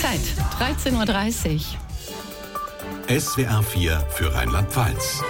Zeit, 13.30 Uhr. SWR 4 für Rheinland-Pfalz.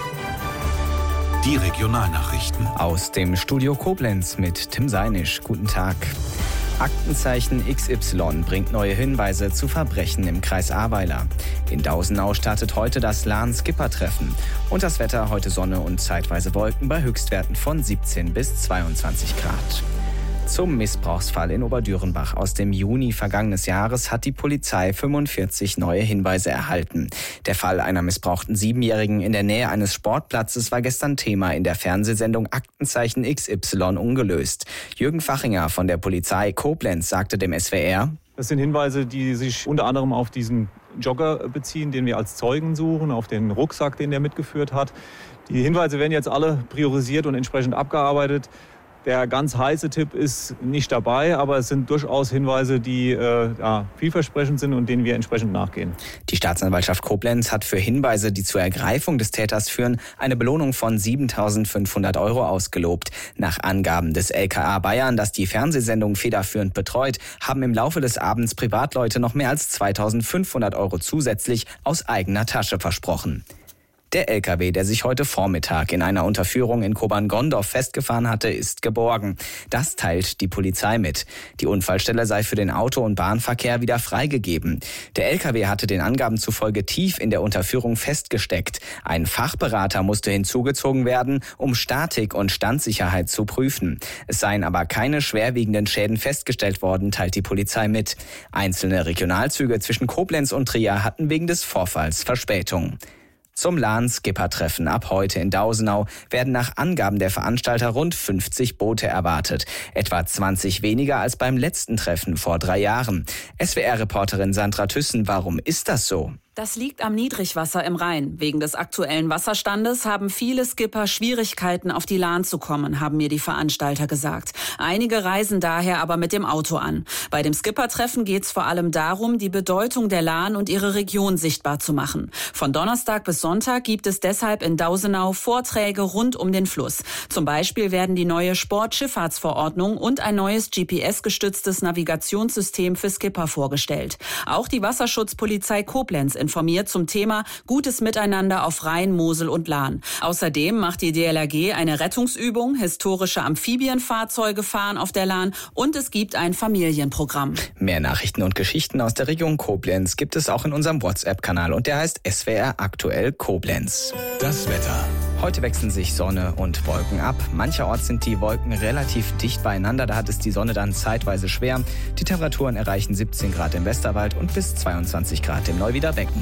Die Regionalnachrichten. Aus dem Studio Koblenz mit Tim Seinisch. Guten Tag. Aktenzeichen XY bringt neue Hinweise zu Verbrechen im Kreis Ahrweiler. In Dausenau startet heute das LAN-Skipper-Treffen. Und das Wetter: heute Sonne und zeitweise Wolken bei Höchstwerten von 17 bis 22 Grad. Zum Missbrauchsfall in Oberdürenbach aus dem Juni vergangenes Jahres hat die Polizei 45 neue Hinweise erhalten. Der Fall einer missbrauchten 7-Jährigen in der Nähe eines Sportplatzes war gestern Thema in der Fernsehsendung Aktenzeichen XY ungelöst. Jürgen Fachinger von der Polizei Koblenz sagte dem SWR: Das sind Hinweise, die sich unter anderem auf diesen Jogger beziehen, den wir als Zeugen suchen, auf den Rucksack, den er mitgeführt hat. Die Hinweise werden jetzt alle priorisiert und entsprechend abgearbeitet. Der ganz heiße Tipp ist nicht dabei, aber es sind durchaus Hinweise, die vielversprechend sind und denen wir entsprechend nachgehen. Die Staatsanwaltschaft Koblenz hat für Hinweise, die zur Ergreifung des Täters führen, eine Belohnung von 7.500 € ausgelobt. Nach Angaben des LKA Bayern, das die Fernsehsendung federführend betreut, haben im Laufe des Abends Privatleute noch mehr als 2.500 € zusätzlich aus eigener Tasche versprochen. Der LKW, der sich heute Vormittag in einer Unterführung in Kobern-Gondorf festgefahren hatte, ist geborgen. Das teilt die Polizei mit. Die Unfallstelle sei für den Auto- und Bahnverkehr wieder freigegeben. Der LKW hatte den Angaben zufolge tief in der Unterführung festgesteckt. Ein Fachberater musste hinzugezogen werden, um Statik und Standsicherheit zu prüfen. Es seien aber keine schwerwiegenden Schäden festgestellt worden, teilt die Polizei mit. Einzelne Regionalzüge zwischen Koblenz und Trier hatten wegen des Vorfalls Verspätung. Zum LAN-Skipper-Treffen ab heute in Dausenau werden nach Angaben der Veranstalter rund 50 Boote erwartet. Etwa 20 weniger als beim letzten Treffen vor 3 Jahren. SWR-Reporterin Sandra Thyssen, warum ist das so? Das liegt am Niedrigwasser im Rhein. Wegen des aktuellen Wasserstandes haben viele Skipper Schwierigkeiten, auf die Lahn zu kommen, haben mir die Veranstalter gesagt. Einige reisen daher aber mit dem Auto an. Bei dem Skipper-Treffen geht es vor allem darum, die Bedeutung der Lahn und ihre Region sichtbar zu machen. Von Donnerstag bis Sonntag gibt es deshalb in Dausenau Vorträge rund um den Fluss. Zum Beispiel werden die neue Sportschifffahrtsverordnung und ein neues GPS-gestütztes Navigationssystem für Skipper vorgestellt. Auch die Wasserschutzpolizei Koblenz informiert zum Thema Gutes Miteinander auf Rhein, Mosel und Lahn. Außerdem macht die DLRG eine Rettungsübung, historische Amphibienfahrzeuge fahren auf der Lahn und es gibt ein Familienprogramm. Mehr Nachrichten und Geschichten aus der Region Koblenz gibt es auch in unserem WhatsApp-Kanal und der heißt SWR aktuell Koblenz. Das Wetter. Heute wechseln sich Sonne und Wolken ab. Mancherorts sind die Wolken relativ dicht beieinander, da hat es die Sonne dann zeitweise schwer. Die Temperaturen erreichen 17 Grad im Westerwald und bis 22 Grad im Neuwiederbecken.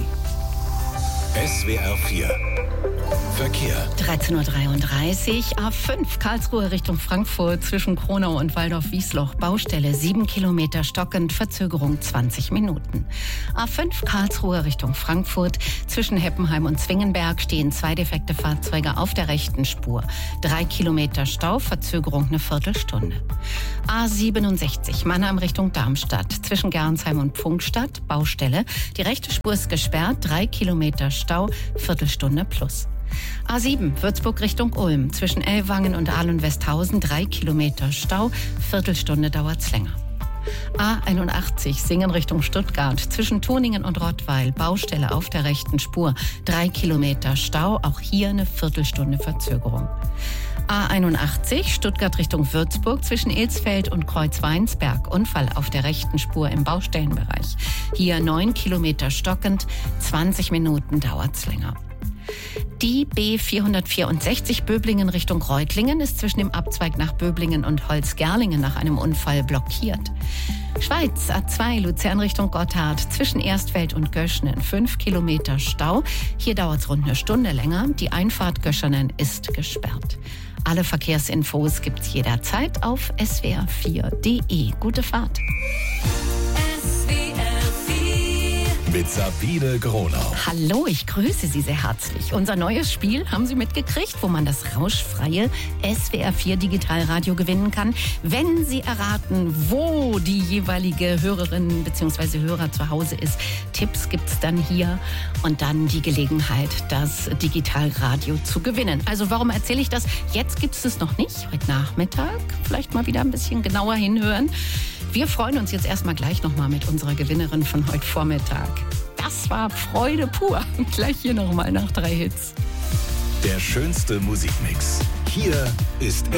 SWR 4 Verkehr. 13.33 Uhr, A5 Karlsruhe Richtung Frankfurt zwischen Kronau und Waldorf-Wiesloch. Baustelle 7 Kilometer stockend, Verzögerung 20 Minuten. A5 Karlsruhe Richtung Frankfurt zwischen Heppenheim und Zwingenberg stehen 2 defekte Fahrzeuge auf der rechten Spur. 3 Kilometer Stau, Verzögerung eine Viertelstunde. A67 Mannheim Richtung Darmstadt zwischen Gernsheim und Pfungstadt. Baustelle. Die rechte Spur ist gesperrt, 3 Kilometer Stau, Viertelstunde plus. A7 Würzburg Richtung Ulm zwischen Ellwangen und Aalen-Westhausen 3 Kilometer Stau, Viertelstunde dauert's länger. A81 Singen Richtung Stuttgart zwischen Toningen und Rottweil, Baustelle auf der rechten Spur, 3 Kilometer Stau, auch hier eine Viertelstunde Verzögerung. A81 Stuttgart Richtung Würzburg zwischen Ilsfeld und Kreuzweinsberg, Unfall auf der rechten Spur im Baustellenbereich. Hier 9 Kilometer stockend, 20 Minuten dauert's länger. Die B464 Böblingen Richtung Reutlingen ist zwischen dem Abzweig nach Böblingen und Holzgerlingen nach einem Unfall blockiert. Schweiz A2 Luzern Richtung Gotthard zwischen Erstfeld und Göschenen 5 Kilometer Stau. Hier dauert es rund eine Stunde länger. Die Einfahrt Göschenen ist gesperrt. Alle Verkehrsinfos gibt's jederzeit auf swr4.de. Gute Fahrt. Mit Sabine Gronau. Hallo, ich grüße Sie sehr herzlich. Unser neues Spiel haben Sie mitgekriegt, wo man das rauschfreie SWR4 Digitalradio gewinnen kann, wenn Sie erraten, wo die jeweilige Hörerin bzw. Hörer zu Hause ist. Tipps gibt's dann hier und dann die Gelegenheit, das Digitalradio zu gewinnen. Also warum erzähle ich das? Jetzt gibt's es noch nicht. Heute Nachmittag vielleicht mal wieder ein bisschen genauer hinhören. Wir freuen uns jetzt erstmal gleich nochmal mit unserer Gewinnerin von heute Vormittag. Das war Freude pur. Gleich hier nochmal nach 3 Hits. Der schönste Musikmix. Hier ist